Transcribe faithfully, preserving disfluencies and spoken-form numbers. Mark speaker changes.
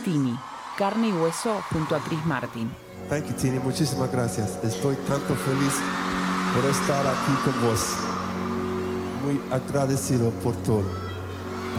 Speaker 1: Tini, carne y hueso junto a Chris Martin.
Speaker 2: Thank you, Tini. Muchísimas gracias. Estoy tanto feliz por estar aquí con vos. Muy agradecido por todo.